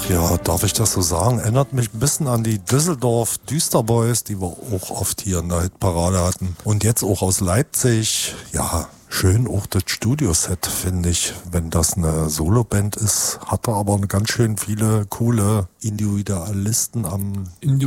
Ja, darf ich das so sagen? Erinnert mich ein bisschen an die Düsseldorf Düsterboys, die wir auch oft hier in der Hitparade hatten. Und jetzt auch aus Leipzig. Ja, schön auch das Studioset, finde ich. Wenn das eine Soloband ist, hat er aber ganz schön viele coole Individualisten an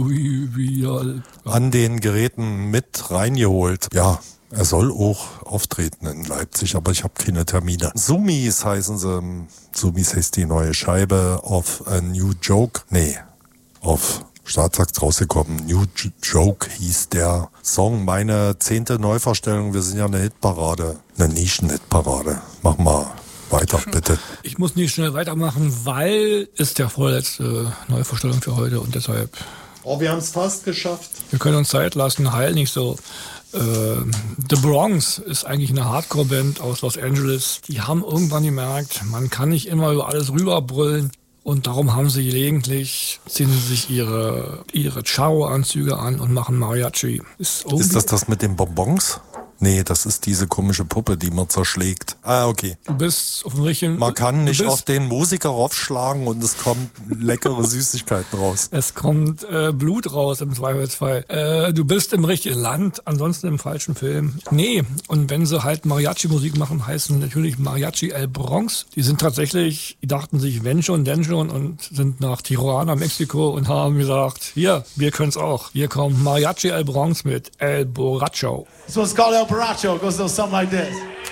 den Geräten mit reingeholt. Ja, er soll auch auftreten in Leipzig, aber ich habe keine Termine. Sumis heißen sie. Sumis heißt die neue Scheibe auf A New Joke. Nee, auf Staatsakt rausgekommen. New Joke hieß der Song. Meine 10. Neuvorstellung. Wir sind ja eine Hitparade. Eine Nischen-Hitparade. Mach mal weiter, bitte. Ich muss nicht schnell weitermachen, weil es der vorletzte Neuvorstellung für heute und deshalb... Oh, wir haben es fast geschafft. Wir können uns Zeit lassen, heil nicht so. The Bronx ist eigentlich eine Hardcore-Band aus Los Angeles. Die haben irgendwann gemerkt, man kann nicht immer über alles rüberbrüllen. Und darum haben sie gelegentlich, ziehen sie sich ihre Charo-Anzüge an und machen Mariachi. Ist das mit den Bonbons? Nee, das ist diese komische Puppe, die man zerschlägt. Ah, okay. Du bist auf dem richtigen... Man kann nicht auf den Musiker raufschlagen und es kommen leckere Süßigkeiten raus. Es kommt Blut raus im Zweifelsfall. Du bist im richtigen Land, ansonsten im falschen Film. Nee, und wenn sie halt Mariachi-Musik machen, heißen natürlich Mariachi El Bronx. Die sind tatsächlich, die dachten sich, wenn schon, denn schon und sind nach Tijuana, Mexiko und haben gesagt, hier, wir können's auch. Hier kommt Mariachi El Bronx mit El Borracho. This one's called El Borracho. It goes a little something like this.